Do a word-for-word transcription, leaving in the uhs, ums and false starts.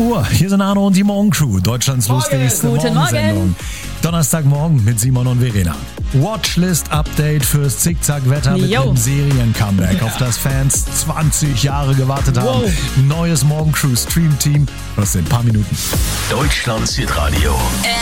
Uhr. Hier sind Arno und die Morgencrew, Deutschlands Morgen. lustigste Guten Morgensendung. Morgen. Donnerstagmorgen mit Simon und Verena. Watchlist-Update fürs Zickzack-Wetter mit Jo. einem Serien-Comeback, auf das Fans zwanzig Jahre gewartet haben. Wow. Neues Morgencrew-Stream-Team aus in ein paar Minuten. Deutschlands Hitradio.